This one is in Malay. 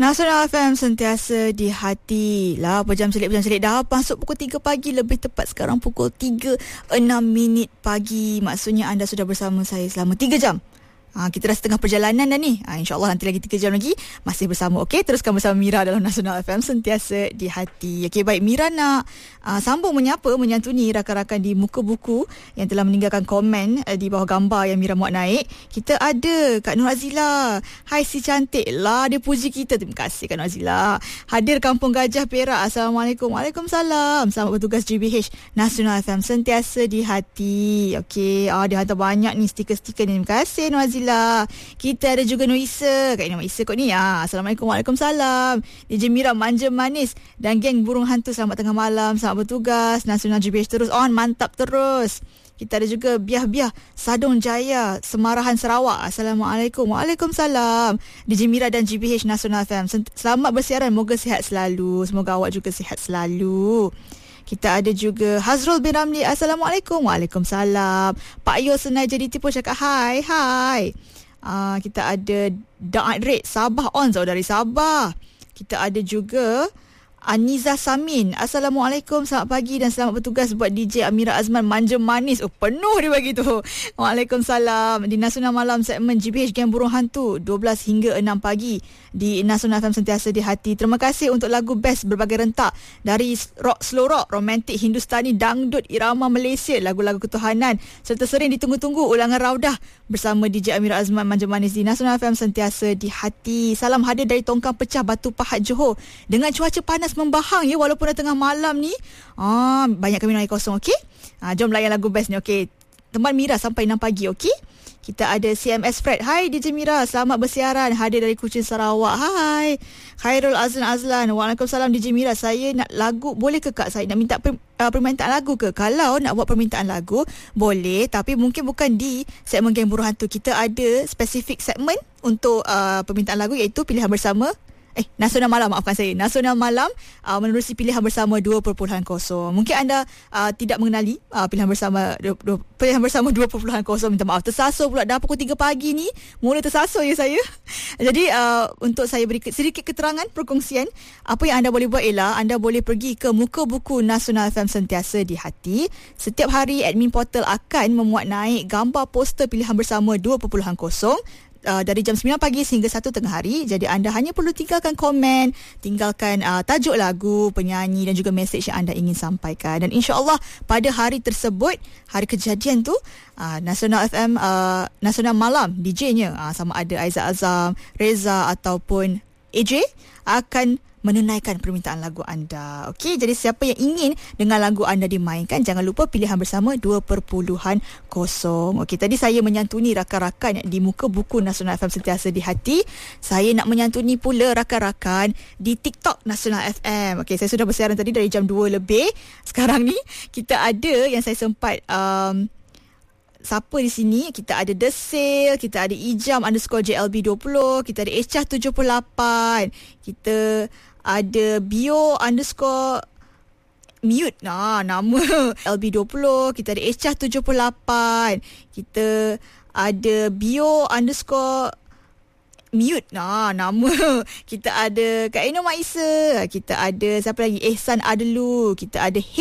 Nasional FM sentiasa di hati lah. Berjam selit dah masuk pukul 3 pagi. Lebih tepat sekarang pukul 3.06 pagi. Maksudnya anda sudah bersama saya selama 3 jam. Kita dah setengah perjalanan dah ni. InsyaAllah nanti lagi 3 jam lagi masih bersama. Okey, teruskan bersama Mira dalam Nasional FM sentiasa di hati. Okey, baik, Mira nak sambung menyantuni rakan-rakan di muka buku yang telah meninggalkan komen di bawah gambar yang Mira muat naik. Kita ada Kak Nur Azila. Hai si cantik lah, dia puji kita. Terima kasih Kak Nur Azila. Hadir Kampung Gajah Perak. Assalamualaikum. Waalaikumsalam. Selamat bertugas GBH Nasional FM sentiasa di hati. Okey, dia hantar banyak ni stiker-stiker ni. Terima kasih Nur Azila. Kita ada juga Nuisa. Kak nama Isa kot ni. Assalamualaikum. Waalaikumsalam. DJ Mira manja manis dan geng burung hantu, selamat tengah malam, selamat bertugas. Nasional GBH terus on, mantap terus. Kita ada juga Biah-Biah Sadong Jaya, Semarahan Sarawak. Assalamualaikum. Waalaikumsalam. DJ Mira dan GBH Nasional FM, selamat bersiaran, moga sihat selalu. Semoga awak juga sihat selalu. Kita ada juga Hazrul bin Ramli. Assalamualaikum. Waalaikumsalam. Pak Yo Senai jadi tipu cakap hai. Kita ada Da'at Red Sabah on, dari Sabah. Kita ada juga Aniza Samin. Assalamualaikum, selamat pagi dan selamat bertugas buat DJ Amira Azman manja manis. Penuh dia bagi tu. Waalaikumsalam. Di Nasional Malam segmen GBH Geng Burung Hantu 12 hingga 6 pagi di Nasional FM sentiasa di hati. Terima kasih untuk lagu best berbagai rentak dari rock, slow rock, romantik, Hindustani, dangdut, irama Malaysia, lagu-lagu ketuhanan serta sering ditunggu-tunggu ulangan raudah bersama DJ Amira Azman manja manis di Nasional FM sentiasa di hati. Salam hadir dari Tongkang Pecah, Batu Pahat, Johor. Dengan cuaca panas membahang ya, walaupun dah tengah malam ni. Banyak kami air kosong. Okey, jom layan lagu best ni. Okey, teman Mira sampai 6 pagi. Okey, kita ada CMS Fred. Hai DJ Mira, selamat bersiaran, hadir dari Kuching, Sarawak. Hai Khairul Azlan. Waalaikumsalam DJ Mira, saya nak lagu, boleh ke Kak? Saya nak minta permintaan lagu ke? Kalau nak buat permintaan lagu boleh, tapi mungkin bukan di segmen Geng Burung Hantu. Kita ada spesifik segmen untuk permintaan lagu, iaitu Pilihan Bersama Nasional Malam, maafkan saya, Nasional Malam menerusi Pilihan Bersama 2.0. Mungkin anda tidak mengenali Pilihan Bersama 2.0. Minta maaf, tersasul pula dah pukul 3 pagi ni. Mula tersasul ya saya. Jadi untuk saya beri sedikit keterangan, perkongsian, apa yang anda boleh buat ialah anda boleh pergi ke muka buku Nasional FM sentiasa di hati. Setiap hari admin portal akan memuat naik gambar poster Pilihan Bersama 2.0 dari jam 9 pagi sehingga 1 tengah hari. Jadi anda hanya perlu tinggalkan komen, tinggalkan tajuk lagu, penyanyi dan juga mesej yang anda ingin sampaikan. Dan insya-Allah pada hari tersebut, hari kejadian tu, Nasional FM, Nasional Malam DJ-nya sama ada Aizat Azam, Reza ataupun AJ akan menunaikan permintaan lagu anda. Okey, jadi siapa yang ingin dengan lagu anda dimainkan, jangan lupa Pilihan Bersama 2.0. Okey, tadi saya menyantuni rakan-rakan di muka buku Nasional FM sentiasa di hati. Saya nak menyantuni pula rakan-rakan di TikTok Nasional FM. Okey, saya sudah bersiaran tadi dari jam 2 lebih. Sekarang ni kita ada yang saya sempat siapa di sini? Kita ada The Sale, kita ada Ijam _JLB20, kita ada Esyah 78, kita ada Bio _mute nama LB20, kita ada Esyah 78, kita ada Bio _mute nama, kita ada Kak Eno Maisa, kita ada siapa lagi, Ehsan Adelu, kita ada